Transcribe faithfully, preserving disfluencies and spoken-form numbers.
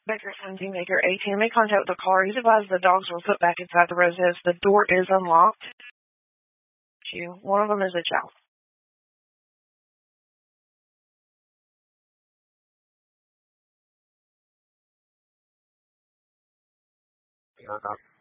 Baker Sensing Maker eighteen may contact the caller. He's advised the dogs were put back inside the residence. The door is unlocked. Two. One of them is a chow. Yeah,